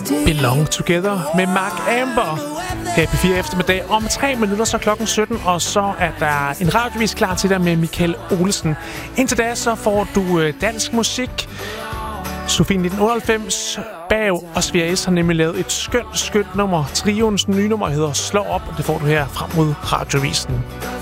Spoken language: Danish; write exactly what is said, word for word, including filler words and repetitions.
Belong Together med Mark Amber. Her på P fire eftermiddag om tre minutter, så klokken sytten, og så er der en radiovis klar til dig med Michael Olsen. Indtil da så får du dansk musik. Sofie nitten otteoghalvfems bag og Sverige har nemlig lavet et skønt, skønt nummer. Trioens nye nummer hedder Slå op, og det får du her frem mod radiovisen.